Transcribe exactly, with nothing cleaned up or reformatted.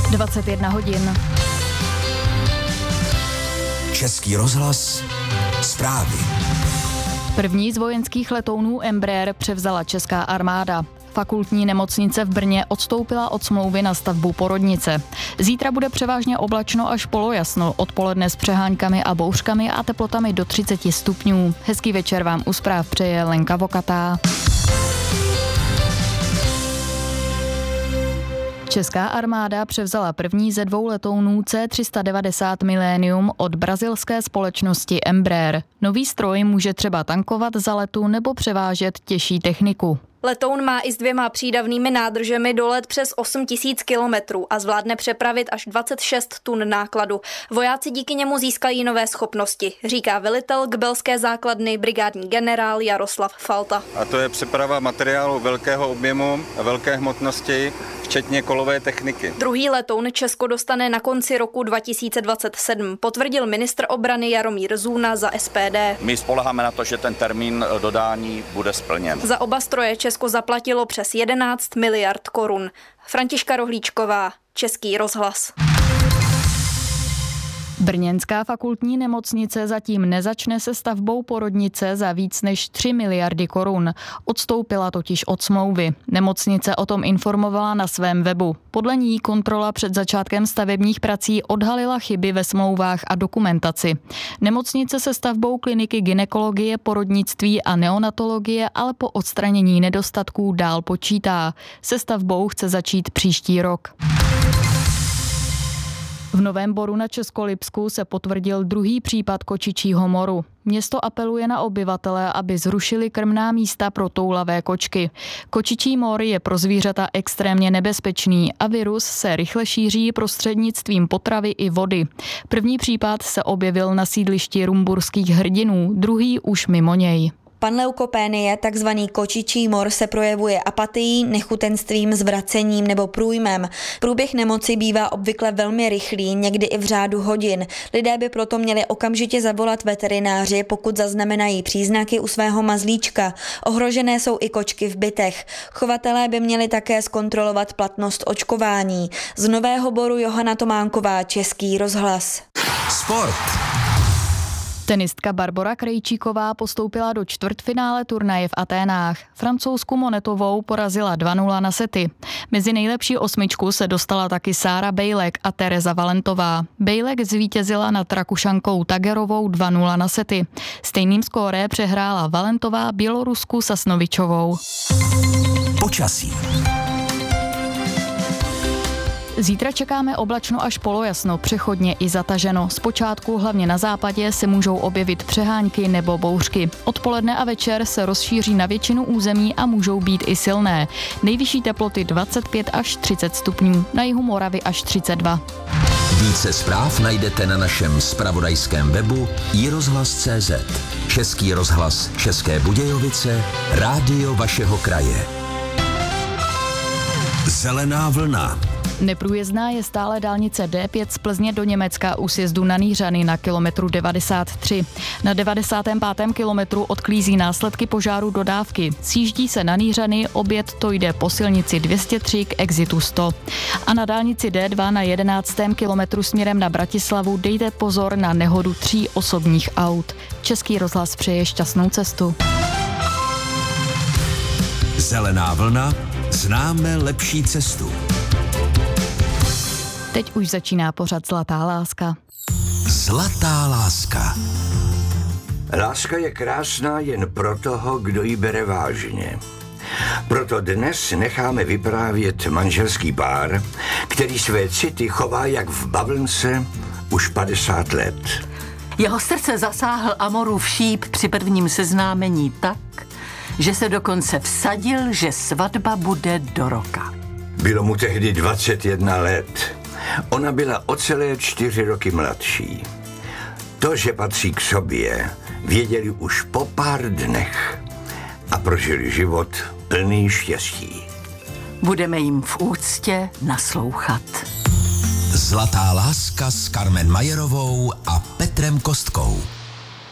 dvacet jedna hodin. Český rozhlas, zprávy. První z vojenských letounů Embraer převzala česká armáda. Fakultní nemocnice v Brně odstoupila od smlouvy na stavbu porodnice. Zítra bude převážně oblačno až polojasno, odpoledne s přeháňkami a bouřkami a teplotami do třicet stupňů. Hezký večer vám u zpráv přeje Lenka Vokatá. Česká armáda převzala první ze dvou letounů C tři sta devadesát Millennium od brazilské společnosti Embraer. Nový stroj může třeba tankovat za letu nebo převážet těžší techniku. Letoun má i s dvěma přídavnými nádržemi dolet přes osm tisíc kilometrů a zvládne přepravit až dvacet šest tun nákladu. Vojáci díky němu získají nové schopnosti, říká velitel Kbelské základny brigádní generál Jaroslav Falta. A to je přeprava materiálu velkého objemu a velké hmotnosti, včetně kolové techniky. Druhý letoun Česko dostane na konci roku dva tisíce dvacet sedm, potvrdil ministr obrany Jaromír Zůna za S P D. My spoléháme na to, že ten termín dodání bude splněn. Za oba stroje Česko zaplatilo přes jedenáct miliard korun. Františka Rohlíčková, Český rozhlas. Brněnská fakultní nemocnice zatím nezačne se stavbou porodnice za víc než tři miliardy korun. Odstoupila totiž od smlouvy. Nemocnice o tom informovala na svém webu. Podle ní kontrola před začátkem stavebních prací odhalila chyby ve smlouvách a dokumentaci. Nemocnice se stavbou kliniky gynekologie, porodnictví a neonatologie ale po odstranění nedostatků dál počítá. Se stavbou chce začít příští rok. V Novém Boru na Českolipsku se potvrdil druhý případ kočičího moru. Město apeluje na obyvatele, aby zrušili krmná místa pro toulavé kočky. Kočičí mor je pro zvířata extrémně nebezpečný a virus se rychle šíří prostřednictvím potravy i vody. První případ se objevil na sídlišti rumburských hrdinů, druhý už mimo něj. Panleukopénie, takzvaný kočičí mor, se projevuje apatií, nechutenstvím, zvracením nebo průjmem. Průběh nemoci bývá obvykle velmi rychlý, někdy i v řádu hodin. Lidé by proto měli okamžitě zavolat veterináři, pokud zaznamenají příznaky u svého mazlíčka. Ohrožené jsou i kočky v bytech. Chovatelé by měli také zkontrolovat platnost očkování. Z Nového Boru Johana Tománková, Český rozhlas. Sport. Tenistka Barbora Krejčíková postoupila do čtvrtfinále turnaje v Aténách. Francouzsku Monetovou porazila dva nula na sety. Mezi nejlepší osmičku se dostala taky Sára Bejlek a Tereza Valentová. Bejlek zvítězila nad Rakušankou Tagerovou dva nula na sety. Stejným skóré přehrála Valentová Bělorusku Sasnovičovou. Počasí. Zítra čekáme oblačno až polojasno, přechodně i zataženo. Zpočátku hlavně na západě se můžou objevit přehánky nebo bouřky. Odpoledne a večer se rozšíří na většinu území a můžou být i silné. Nejvyšší teploty dvacet pět až třicet stupňů, na jihu Moravy až třicet dva. Více zpráv najdete na našem zpravodajském webu i rozhlas tečka cé zet. Český rozhlas České Budějovice, rádio vašeho kraje. Zelená vlna. Neprůjezdná je stále dálnice D pět z Plzně do Německa u sjezdu na Nýřany na kilometru devadesát tři. Na devadesátém pátém kilometru odklízí následky požáru dodávky. Sjíždí se na Nýřany, oběd to jde po silnici dvě stě tři k exitu sto. A na dálnici D dva na jedenáctém kilometru směrem na Bratislavu dejte pozor na nehodu tří osobních aut. Český rozhlas přeje šťastnou cestu. Zelená vlna, známe lepší cestu. Teď už začíná pořad Zlatá láska. Zlatá láska. Láska je krásná jen pro toho, kdo ji bere vážně. Proto dnes necháme vyprávět manželský pár, který své city chová jak v bavlnce už padesát let. Jeho srdce zasáhl Amorův šíp při prvním seznámení tak, že se dokonce vsadil, že svatba bude do roka. Bylo mu tehdy dvacet jedna let. Ona byla o celé čtyři roky mladší. To, že patří k sobě, věděli už po pár dnech a prožili život plný štěstí. Budeme jim v úctě naslouchat. Zlatá láska s Carmen Majerovou a Petrem Kostkou.